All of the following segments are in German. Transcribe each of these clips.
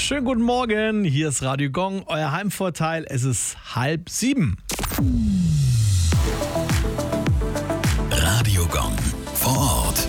Schönen guten Morgen, hier ist Radio Gong, euer Heimvorteil. Es ist 6:30. Radio Gong vor Ort.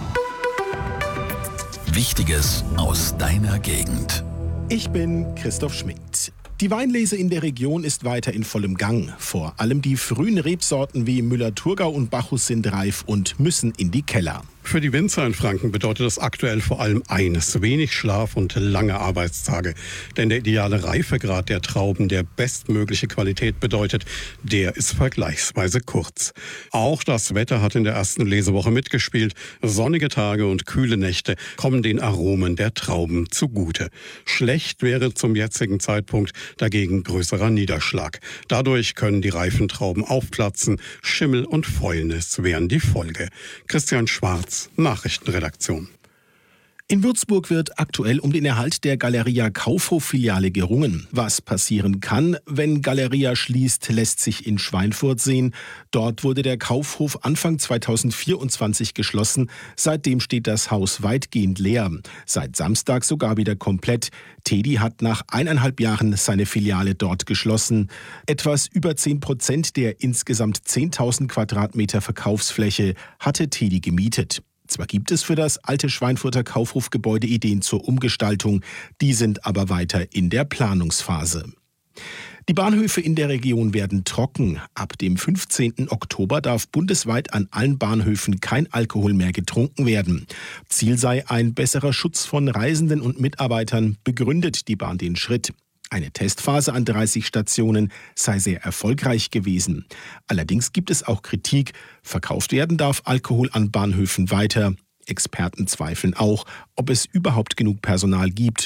Wichtiges aus deiner Gegend. Ich bin Christoph Schmidt. Die Weinlese in der Region ist weiter in vollem Gang. Vor allem die frühen Rebsorten wie Müller-Thurgau und Bacchus sind reif und müssen in die Keller. Für die Winzer in Franken bedeutet das aktuell vor allem eines: wenig Schlaf und lange Arbeitstage. Denn der ideale Reifegrad der Trauben, der bestmögliche Qualität bedeutet, der ist vergleichsweise kurz. Auch das Wetter hat in der ersten Lesewoche mitgespielt. Sonnige Tage und kühle Nächte kommen den Aromen der Trauben zugute. Schlecht wäre zum jetzigen Zeitpunkt dagegen größerer Niederschlag. Dadurch können die reifen Trauben aufplatzen. Schimmel und Fäulnis wären die Folge. Christian Schwarz, Nachrichtenredaktion. In Würzburg wird aktuell um den Erhalt der Galeria Kaufhof-Filiale gerungen. Was passieren kann, wenn Galeria schließt, lässt sich in Schweinfurt sehen. Dort wurde der Kaufhof Anfang 2024 geschlossen. Seitdem steht das Haus weitgehend leer. Seit Samstag sogar wieder komplett. Tedi hat nach 1,5 Jahren seine Filiale dort geschlossen. Etwas über 10% der insgesamt 10.000 Quadratmeter Verkaufsfläche hatte Tedi gemietet. Zwar gibt es für das alte Schweinfurter Kaufhofgebäude Ideen zur Umgestaltung, die sind aber weiter in der Planungsphase. Die Bahnhöfe in der Region werden trocken. Ab dem 15. Oktober darf bundesweit an allen Bahnhöfen kein Alkohol mehr getrunken werden. Ziel sei ein besserer Schutz von Reisenden und Mitarbeitern, begründet die Bahn den Schritt. Eine Testphase an 30 Stationen sei sehr erfolgreich gewesen. Allerdings gibt es auch Kritik. Verkauft werden darf Alkohol an Bahnhöfen weiter. Experten zweifeln auch, ob es überhaupt genug Personal gibt,